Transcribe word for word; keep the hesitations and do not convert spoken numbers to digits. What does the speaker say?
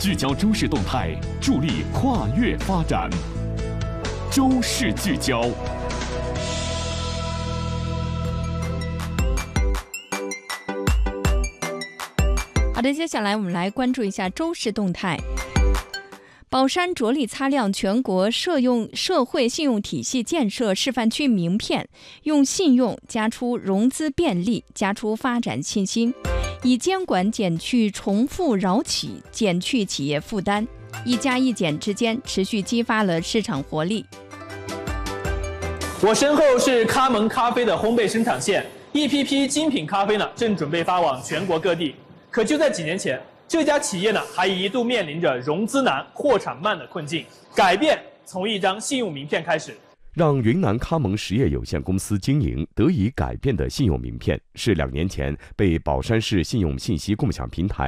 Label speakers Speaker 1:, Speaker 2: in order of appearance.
Speaker 1: 聚焦周市动态，助力跨越发展。周市聚焦。
Speaker 2: 好的，接下来我们来关注一下周市动态。宝山着力擦亮全国社用社会信用体系建设示范区名片，用信用加出融资便利，加出发展信心，以监管减去重复扰企，减去企业负担，一加一减之间持续激发了市场活力。
Speaker 3: 我身后是咖檬咖啡的烘焙生产线，一批批精品咖啡呢正准备发往全国各地。可就在几年前，这家企业呢还一度面临着融资难、货产慢的困境。改变从一张信用名片开始。
Speaker 4: 让云南咖檬实业有限公司经营得以改变的信用名片，是两年前被宝山市信用信息共享平台